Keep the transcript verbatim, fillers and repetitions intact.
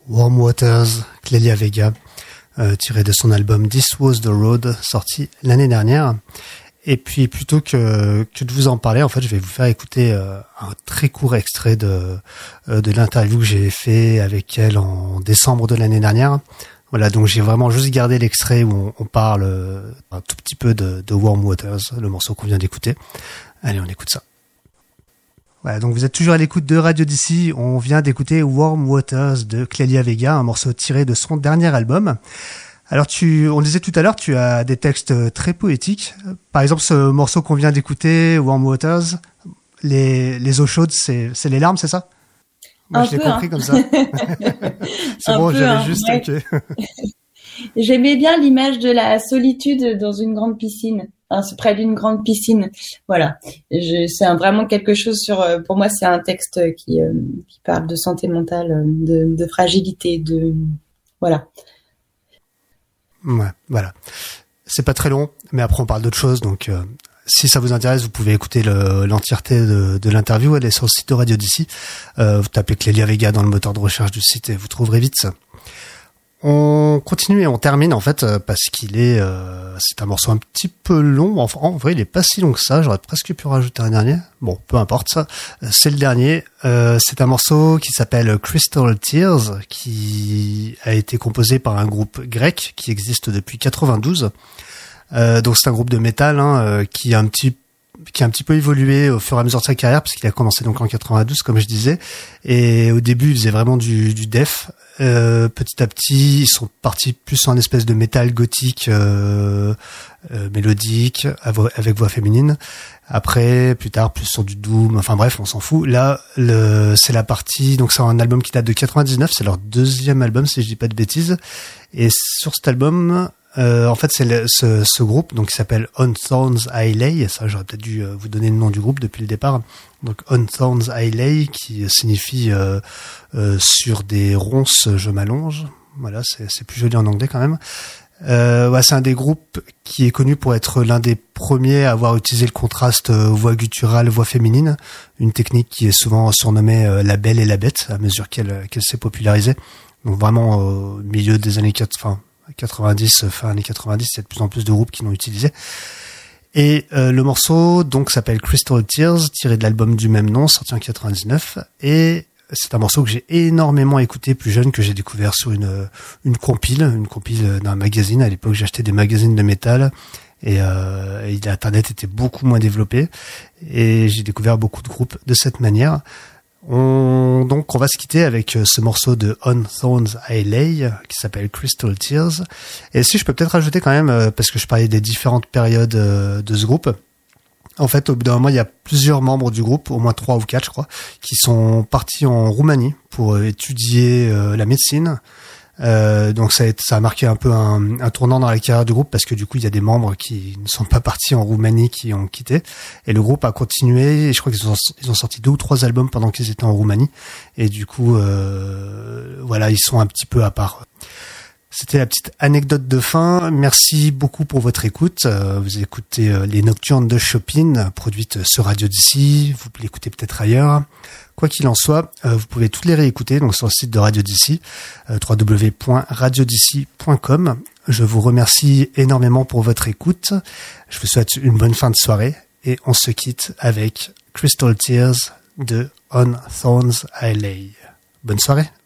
Warm Waters, Clélia Vega, euh, tiré de son album This Was the Road, sorti l'année dernière. Et puis plutôt que que de vous en parler, en fait, je vais vous faire écouter euh, un très court extrait de euh, de l'interview que j'ai fait avec elle en décembre de l'année dernière. Voilà, donc j'ai vraiment juste gardé l'extrait où on, on parle euh, un tout petit peu de, de Warm Waters, le morceau qu'on vient d'écouter. Allez, on écoute ça. Voilà, donc vous êtes toujours à l'écoute de Radio D C. On vient d'écouter Warm Waters de Clélia Vega, un morceau tiré de son dernier album. Alors tu, on le disait tout à l'heure, tu as des textes très poétiques. Par exemple, ce morceau qu'on vient d'écouter, Warm Waters, les, les eaux chaudes, c'est, c'est les larmes, c'est ça? Moi, un je l'ai peu, compris hein. comme ça. C'est un bon, peu, j'avais hein, juste, ouais. ok. J'aimais bien l'image de la solitude dans une grande piscine. Enfin, c'est près d'une grande piscine. Voilà. Je, c'est un, vraiment quelque chose sur, pour moi, c'est un texte qui, euh, qui parle de santé mentale, de, de fragilité, de, voilà. Ouais, voilà. C'est pas très long, mais après on parle d'autre chose, donc euh, si ça vous intéresse, vous pouvez écouter le, l'entièreté de, de l'interview. Elle est sur le site de Radio D C. Euh, vous tapez Clélia Vega dans le moteur de recherche du site et vous trouverez vite ça. On continue et on termine en fait parce qu'il est, euh, c'est un morceau un petit peu long. Enfin, en vrai, il est pas si long que ça. J'aurais presque pu rajouter un dernier. Bon, peu importe ça. C'est le dernier. Euh, c'est un morceau qui s'appelle Crystal Tears, qui a été composé par un groupe grec qui existe depuis quatre-vingt-douze. Euh, donc c'est un groupe de métal hein, qui a un petit qui a un petit peu évolué au fur et à mesure de sa carrière, parce qu'il a commencé donc en quatre-vingt-douze, comme je disais, et au début il faisait vraiment du, du death. Euh, petit à petit, ils sont partis plus en espèce de métal gothique, euh, euh, mélodique, avec voix féminine. Après, plus tard, plus sur du doom. Enfin bref, on s'en fout. Là, le, c'est la partie. Donc c'est un album qui date de quatre-vingt-dix-neuf. C'est leur deuxième album, si je dis pas de bêtises. Et sur cet album. Euh, en fait, c'est le, ce, ce groupe donc qui s'appelle On Thorns I Lay. Ça, j'aurais peut-être dû euh, vous donner le nom du groupe depuis le départ. Donc On Thorns I Lay, qui signifie euh, euh, sur des ronces je m'allonge. Voilà, c'est, c'est plus joli en anglais quand même. Euh, ouais, c'est un des groupes qui est connu pour être l'un des premiers à avoir utilisé le contraste euh, voix gutturale, voix féminine, une technique qui est souvent surnommée euh, la belle et la bête à mesure qu'elle, qu'elle s'est popularisée. Donc vraiment au milieu des années quatre, enfin quatre-vingt-dix, fin années quatre-vingt-dix, il y a de plus en plus de groupes qui l'ont utilisé. Et euh, le morceau donc s'appelle Crystal Tears, tiré de l'album du même nom, sorti en quatre-vingt-dix-neuf. Et c'est un morceau que j'ai énormément écouté plus jeune, que j'ai découvert sur une une compile, une compile d'un magazine. À l'époque, j'achetais des magazines de métal et, euh, et Internet était beaucoup moins développé. Et j'ai découvert beaucoup de groupes de cette manière. On, donc, on va se quitter avec ce morceau de On Thorns I Lay, qui s'appelle Crystal Tears. Et si je peux peut-être rajouter quand même, parce que je parlais des différentes périodes de ce groupe. En fait, au bout d'un moment, il y a plusieurs membres du groupe, au moins trois ou quatre, je crois, qui sont partis en Roumanie pour étudier euh, la médecine. Euh, donc ça a, ça a marqué un peu un, un tournant dans la carrière du groupe, parce que du coup il y a des membres qui ne sont pas partis en Roumanie, qui ont quitté, et le groupe a continué. Et je crois qu'ils ont, ils ont sorti deux ou trois albums pendant qu'ils étaient en Roumanie, et du coup euh, voilà, ils sont un petit peu à part. C'était la petite anecdote de fin. Merci beaucoup pour votre écoute. Euh, vous écoutez euh, les Nocturnes de Chopin, produites sur Radio D C. Vous l'écoutez peut-être ailleurs. Quoi qu'il en soit, euh, vous pouvez toutes les réécouter donc sur le site de Radio D C, euh, w w w point radio d c point com. Je vous remercie énormément pour votre écoute. Je vous souhaite une bonne fin de soirée et on se quitte avec Crystal Tears de On Thorns I Lay. Bonne soirée.